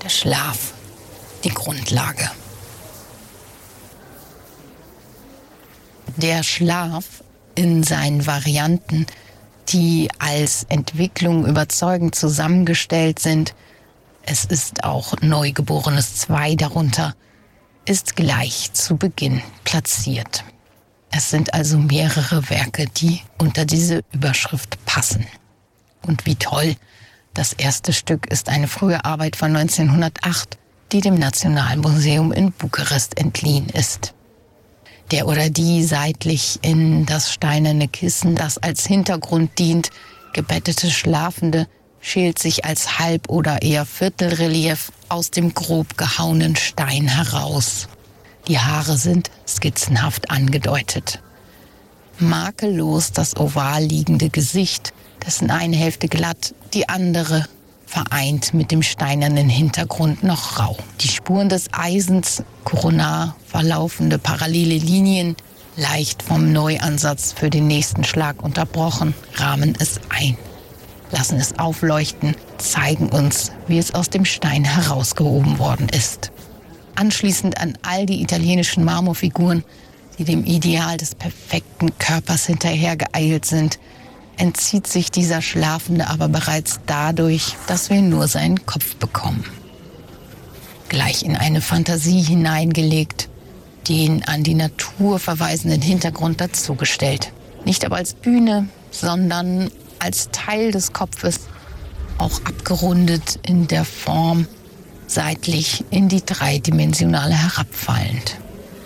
Der Schlaf, die Grundlage. Der Schlaf in seinen Varianten, die als Entwicklung überzeugend zusammengestellt sind, es ist auch Neugeborenes 2 darunter, ist gleich zu Beginn platziert. Es sind also mehrere Werke, die unter diese Überschrift passen. Und wie toll, das erste Stück ist eine frühe Arbeit von 1908, die dem Nationalmuseum in Bukarest entliehen ist. Der oder die seitlich in das steinerne Kissen, das als Hintergrund dient, gebettete Schlafende, schält sich als Halb- oder eher Viertelrelief aus dem grob gehauenen Stein heraus. Die Haare sind skizzenhaft angedeutet. Makellos das oval liegende Gesicht, dessen eine Hälfte glatt, die andere vereint mit dem steinernen Hintergrund noch rau. Die Spuren des Eisens, koronar verlaufende parallele Linien, leicht vom Neuansatz für den nächsten Schlag unterbrochen, rahmen es ein, lassen es aufleuchten, zeigen uns, wie es aus dem Stein herausgehoben worden ist. Anschließend an all die italienischen Marmorfiguren, die dem Ideal des perfekten Körpers hinterhergeeilt sind, entzieht sich dieser Schlafende aber bereits dadurch, dass wir nur seinen Kopf bekommen. Gleich in eine Fantasie hineingelegt, den an die Natur verweisenden Hintergrund dazugestellt. Nicht aber als Bühne, sondern als Teil des Kopfes, auch abgerundet in der Form, seitlich in die dreidimensionale herabfallend.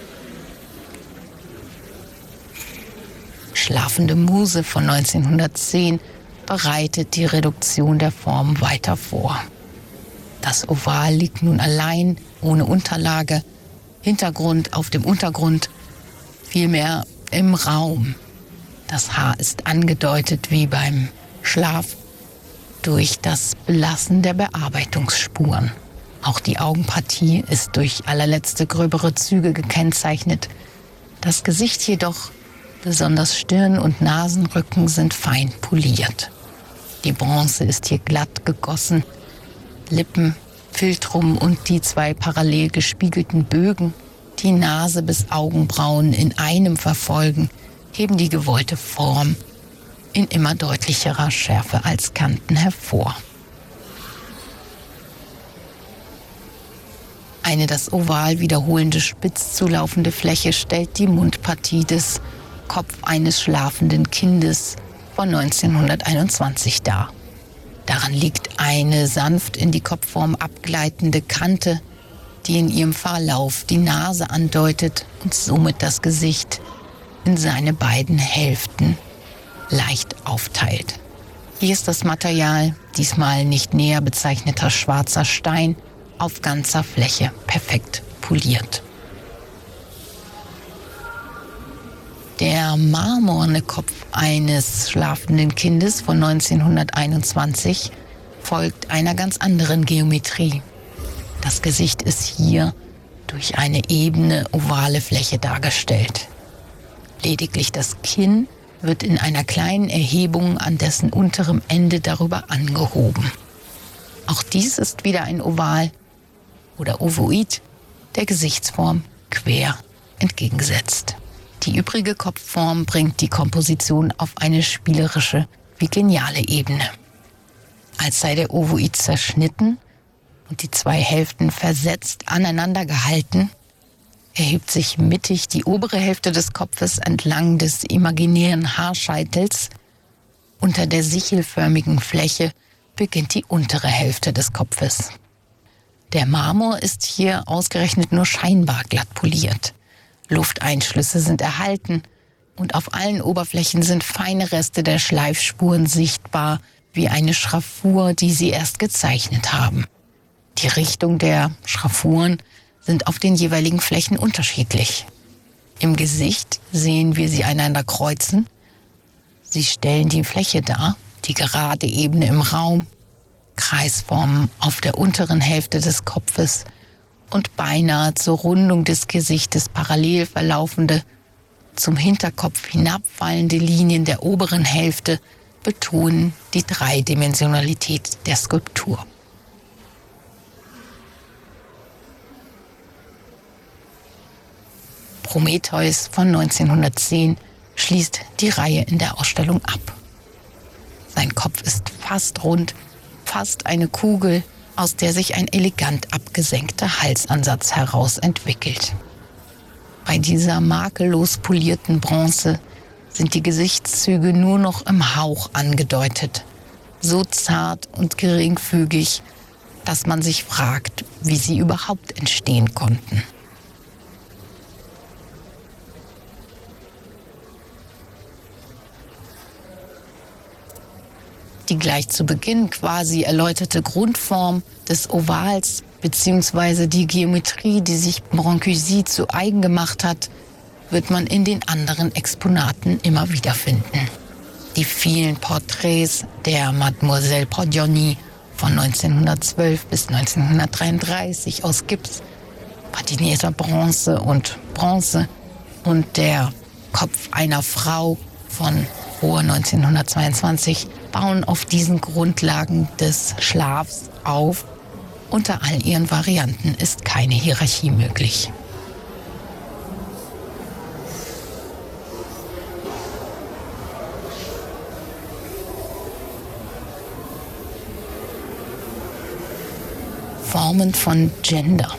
Schlafende Muse von 1910 bereitet die Reduktion der Form weiter vor. Das Oval liegt nun allein, ohne Unterlage, Hintergrund auf dem Untergrund, vielmehr im Raum. Das Haar ist angedeutet wie beim Schlaf durch das Belassen der Bearbeitungsspuren. Auch die Augenpartie ist durch allerletzte gröbere Züge gekennzeichnet. Das Gesicht jedoch, besonders Stirn und Nasenrücken, sind fein poliert. Die Bronze ist hier glatt gegossen. Lippen, Philtrum und die 2 parallel gespiegelten Bögen, die Nase bis Augenbrauen in einem verfolgen, heben die gewollte Form in immer deutlicherer Schärfe als Kanten hervor. Eine das Oval wiederholende spitz zulaufende Fläche stellt die Mundpartie des Kopf eines schlafenden Kindes von 1921 dar. Daran liegt eine sanft in die Kopfform abgleitende Kante, die in ihrem Verlauf die Nase andeutet und somit das Gesicht in seine beiden Hälften leicht aufteilt. Hier ist das Material, diesmal nicht näher bezeichneter schwarzer Stein, auf ganzer Fläche perfekt poliert. Der marmorne Kopf eines schlafenden Kindes von 1921 folgt einer ganz anderen Geometrie. Das Gesicht ist hier durch eine ebene, ovale Fläche dargestellt. Lediglich das Kinn wird in einer kleinen Erhebung an dessen unterem Ende darüber angehoben. Auch dies ist wieder ein Oval oder Ovoid, der Gesichtsform quer entgegengesetzt. Die übrige Kopfform bringt die Komposition auf eine spielerische wie geniale Ebene. Als sei der Ovoid zerschnitten und die 2 Hälften versetzt aneinander gehalten, erhebt sich mittig die obere Hälfte des Kopfes entlang des imaginären Haarscheitels. Unter der sichelförmigen Fläche beginnt die untere Hälfte des Kopfes. Der Marmor ist hier ausgerechnet nur scheinbar glatt poliert. Lufteinschlüsse sind erhalten und auf allen Oberflächen sind feine Reste der Schleifspuren sichtbar, wie eine Schraffur, die sie erst gezeichnet haben. Die Richtung der Schraffuren sind auf den jeweiligen Flächen unterschiedlich. Im Gesicht sehen wir sie einander kreuzen. Sie stellen die Fläche dar, die gerade Ebene im Raum, Kreisformen auf der unteren Hälfte des Kopfes und beinahe zur Rundung des Gesichtes parallel verlaufende, zum Hinterkopf hinabfallende Linien der oberen Hälfte betonen die Dreidimensionalität der Skulptur. Prometheus von 1910 schließt die Reihe in der Ausstellung ab. Sein Kopf ist fast rund, fast eine Kugel, aus der sich ein elegant abgesenkter Halsansatz heraus entwickelt. Bei dieser makellos polierten Bronze sind die Gesichtszüge nur noch im Hauch angedeutet, so zart und geringfügig, dass man sich fragt, wie sie überhaupt entstehen konnten. Die gleich zu Beginn quasi erläuterte Grundform des Ovals bzw. die Geometrie, die sich Brancusi zu eigen gemacht hat, wird man in den anderen Exponaten immer wieder finden. Die vielen Porträts der Mademoiselle Poggioni von 1912 bis 1933 aus Gips, patinierter Bronze und der Kopf einer Frau von Rohe 1922 bauen auf diesen Grundlagen des Schlafs auf. Unter all ihren Varianten ist keine Hierarchie möglich. Formen von Gender.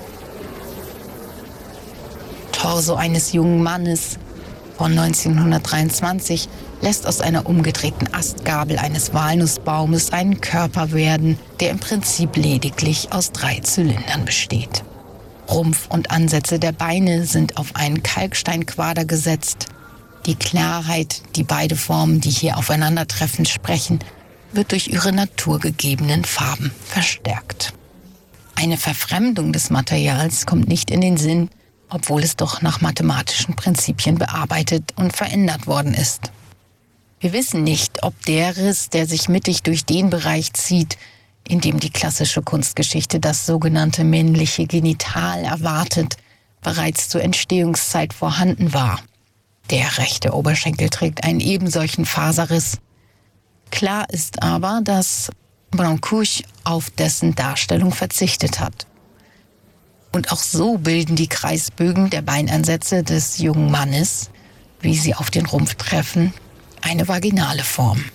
Torso eines jungen Mannes von 1923 lässt aus einer umgedrehten Astgabel eines Walnussbaumes einen Körper werden, der im Prinzip lediglich aus 3 Zylindern besteht. Rumpf und Ansätze der Beine sind auf einen Kalksteinquader gesetzt. Die Klarheit, die beide Formen, die hier aufeinandertreffen, sprechen, wird durch ihre naturgegebenen Farben verstärkt. Eine Verfremdung des Materials kommt nicht in den Sinn, obwohl es doch nach mathematischen Prinzipien bearbeitet und verändert worden ist. Wir wissen nicht, ob der Riss, der sich mittig durch den Bereich zieht, in dem die klassische Kunstgeschichte das sogenannte männliche Genital erwartet, bereits zur Entstehungszeit vorhanden war. Der rechte Oberschenkel trägt einen ebensolchen Faserriss. Klar ist aber, dass Brancusi auf dessen Darstellung verzichtet hat. Und auch so bilden die Kreisbögen der Beinansätze des jungen Mannes, wie sie auf den Rumpf treffen, eine vaginale Form.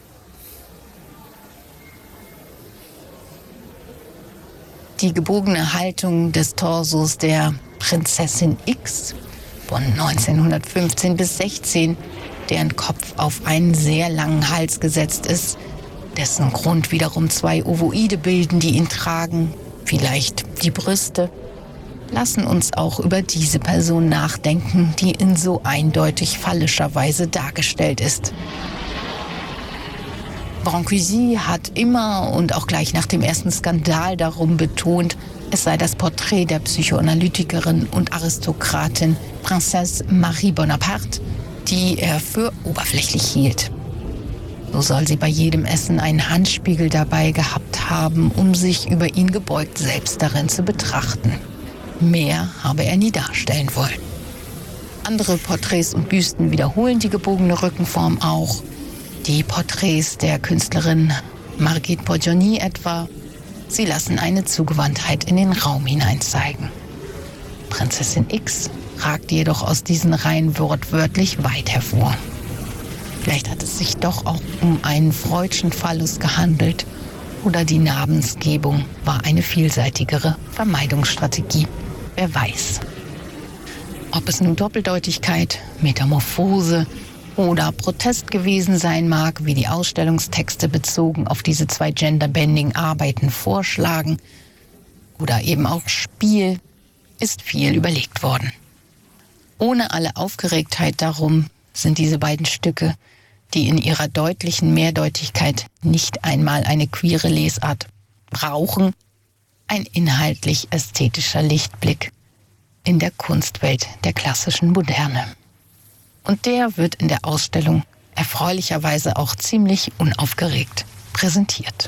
Die gebogene Haltung des Torsos der Prinzessin X von 1915 bis 16, deren Kopf auf einen sehr langen Hals gesetzt ist, dessen Grund wiederum 2 Ovoide bilden, die ihn tragen, vielleicht die Brüste, lassen uns auch über diese Person nachdenken, die in so eindeutig phallischer Weise dargestellt ist. Brancusi hat immer und auch gleich nach dem ersten Skandal darum betont, es sei das Porträt der Psychoanalytikerin und Aristokratin Princesse Marie Bonaparte, die er für oberflächlich hielt. So soll sie bei jedem Essen einen Handspiegel dabei gehabt haben, um sich über ihn gebeugt selbst darin zu betrachten. Mehr habe er nie darstellen wollen. Andere Porträts und Büsten wiederholen die gebogene Rückenform auch. Die Porträts der Künstlerin Margit Poggioni etwa. Sie lassen eine Zugewandtheit in den Raum hinein zeigen. Prinzessin X ragt jedoch aus diesen Reihen wortwörtlich weit hervor. Vielleicht hat es sich doch auch um einen freudschen Phallus gehandelt oder die Namensgebung war eine vielseitigere Vermeidungsstrategie. Wer weiß. Ob es nun Doppeldeutigkeit, Metamorphose oder Protest gewesen sein mag, wie die Ausstellungstexte bezogen auf diese 2 Genderbending-Arbeiten vorschlagen, oder eben auch Spiel, ist viel überlegt worden. Ohne alle Aufgeregtheit darum sind diese beiden Stücke, die in ihrer deutlichen Mehrdeutigkeit nicht einmal eine queere Lesart brauchen, ein inhaltlich-ästhetischer Lichtblick in der Kunstwelt der klassischen Moderne. Und der wird in der Ausstellung erfreulicherweise auch ziemlich unaufgeregt präsentiert.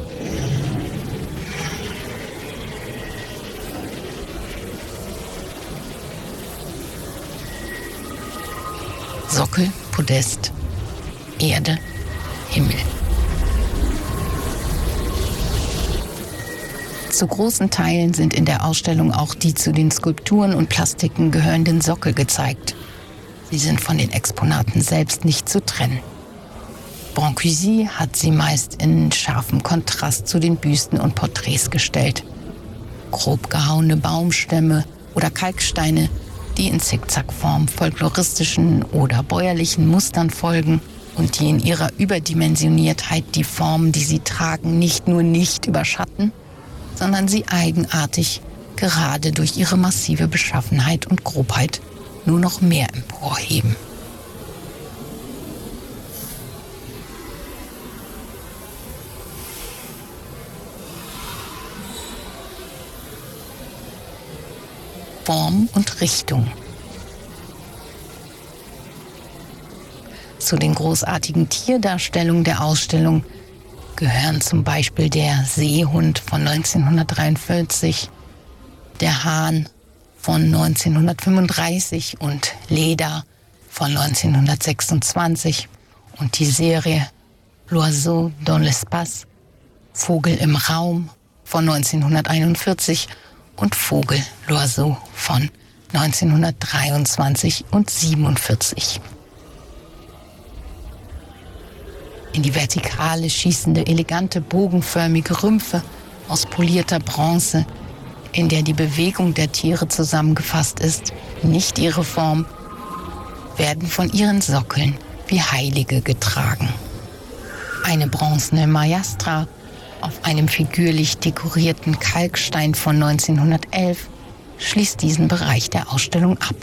Sockel, Podest, Erde, Himmel. Zu großen Teilen sind in der Ausstellung auch die zu den Skulpturen und Plastiken gehörenden Sockel gezeigt. Sie sind von den Exponaten selbst nicht zu trennen. Brancusi hat sie meist in scharfem Kontrast zu den Büsten und Porträts gestellt. Grob gehauene Baumstämme oder Kalksteine, die in Zickzackform folkloristischen oder bäuerlichen Mustern folgen und die in ihrer Überdimensioniertheit die Formen, die sie tragen, nicht nur nicht überschatten, sondern sie eigenartig, gerade durch ihre massive Beschaffenheit und Grobheit, nur noch mehr emporheben. Form und Richtung. Zu den großartigen Tierdarstellungen der Ausstellung gehören zum Beispiel der Seehund von 1943, der Hahn von 1935 und Leda von 1926 und die Serie L'Oiseau dans l'espace, Vogel im Raum von 1941 und Vogel, L'Oiseau von 1923 und 47. In die Vertikale schießende, elegante, bogenförmige Rümpfe aus polierter Bronze, in der die Bewegung der Tiere zusammengefasst ist, nicht ihre Form, werden von ihren Sockeln wie Heilige getragen. Eine bronzene Maiastra auf einem figürlich dekorierten Kalkstein von 1911 schließt diesen Bereich der Ausstellung ab.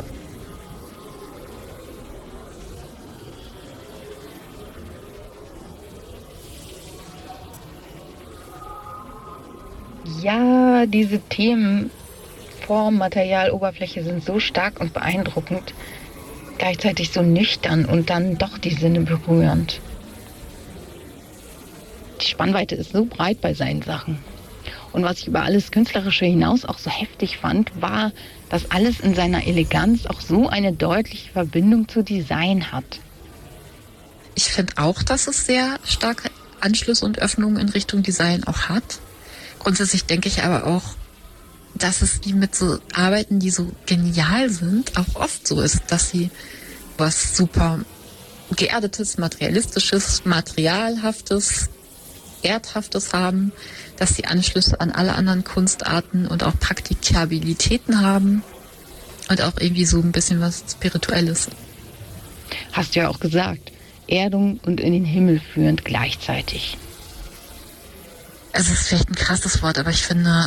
Ja, diese Themen, Form, Material, Oberfläche sind so stark und beeindruckend, gleichzeitig so nüchtern und dann doch die Sinne berührend. Die Spannweite ist so breit bei seinen Sachen. Und was ich über alles Künstlerische hinaus auch so heftig fand, war, dass alles in seiner Eleganz auch so eine deutliche Verbindung zu Design hat. Ich finde auch, dass es sehr starke Anschlüsse und Öffnungen in Richtung Design auch hat. Grundsätzlich denke ich aber auch, dass es wie mit so Arbeiten, die so genial sind, auch oft so ist, dass sie was super geerdetes, materialistisches, materialhaftes, erdhaftes haben, dass sie Anschlüsse an alle anderen Kunstarten und auch Praktikabilitäten haben und auch irgendwie so ein bisschen was Spirituelles. Hast du ja auch gesagt, Erdung und in den Himmel führend gleichzeitig. Es ist vielleicht ein krasses Wort, aber ich finde,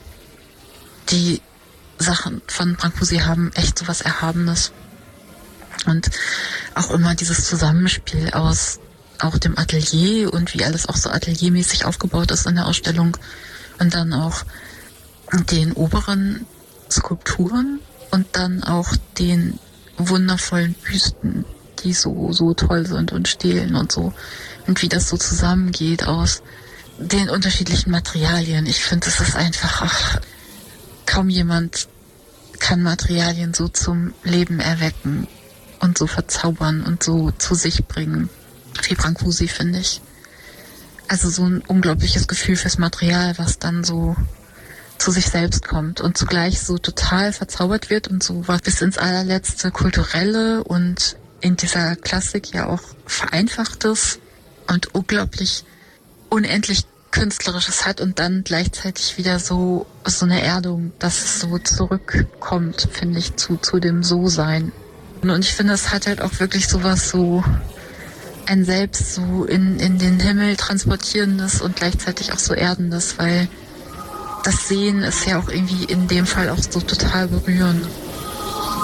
die Sachen von Brancusi haben echt so was Erhabenes. Und auch immer dieses Zusammenspiel aus auch dem Atelier und wie alles auch so ateliermäßig aufgebaut ist in der Ausstellung. Und dann auch den oberen Skulpturen und dann auch den wundervollen Büsten, die so toll sind und stehlen und so. Und wie das so zusammengeht aus den unterschiedlichen Materialien. Ich finde, es ist einfach, kaum jemand kann Materialien so zum Leben erwecken und so verzaubern und so zu sich bringen wie Brancusi, finde ich. Also so ein unglaubliches Gefühl fürs Material, was dann so zu sich selbst kommt und zugleich so total verzaubert wird und so was bis ins allerletzte Kulturelle und in dieser Klassik ja auch Vereinfachtes und unglaublich unendlich Künstlerisches hat und dann gleichzeitig wieder so eine Erdung, dass es so zurückkommt, finde ich, zu dem So-Sein. Und ich finde, es hat halt auch wirklich sowas so ein Selbst so in den Himmel transportierendes und gleichzeitig auch so erdendes, weil das Sehen ist ja auch irgendwie in dem Fall auch so total berührend.